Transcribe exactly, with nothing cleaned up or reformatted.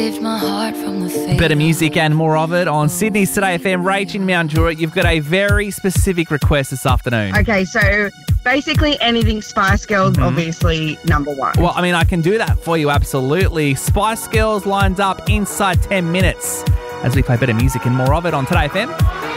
saved my heart from the fate. Better music and more of it on Sydney's Today F M. Rach in Mount Druitt, you've got a very specific request this afternoon. Okay, so basically anything Spice Girls, Mm-hmm. obviously number one. Well, I mean, I can do that for you, absolutely. Spice Girls lines up inside ten minutes as we play better music and more of it on Today F M.